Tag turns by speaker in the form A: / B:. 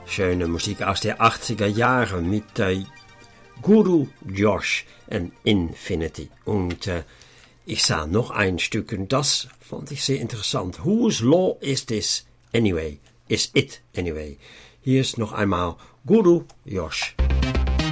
A: Schöne Musik aus der 80er Jahre mit Guru Josh und Infinity. Und ich sah noch ein Stück und das fand ich sehr interessant. Whose Law is this anyway? Is it anyway? Hier ist noch einmal Guru Josh.